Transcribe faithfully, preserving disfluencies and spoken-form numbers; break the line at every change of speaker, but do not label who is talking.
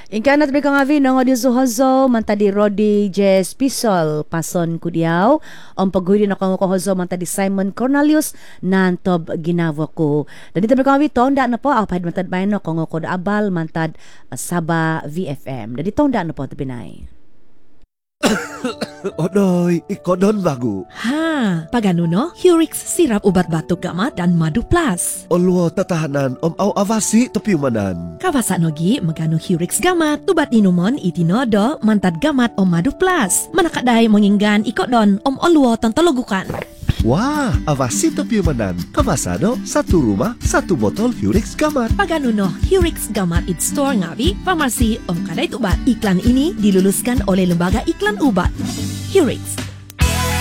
Ingkan at mereka ngavi ng audio suhozo mantadi Rodi Jes Pisol pason kudiaw ang paghuli na kong kuhozo mantadi Simon Cornelius nantob ginawa ko. Dan dito mereka ngavi tonda na po apahid mantad bayan no kong kod abal mantad uh, Saba V F M. Dan dito tonda na po tapinay.
Odoy, ikodon bago.
Ha, pagano no? Hurix sirap ubat batuk gamat dan madu plus.
Olwo tatahanan om au avasi topiumanan.
Kawasa nogi magano Hurix gamat tubat inumon itinodo mantad gamat om madu plus. Manakaday menginggan ikodon om olwo tantologukan.
Wah, avasi topiumanan. Kamasano, satu rumah, satu botol Hurix gamat.
Pagano no? Hurix gamat it store ngavi, pharmacy om kadai tubat. Iklan ini diluluskan oleh Lembaga Iklan Ubat. Hurix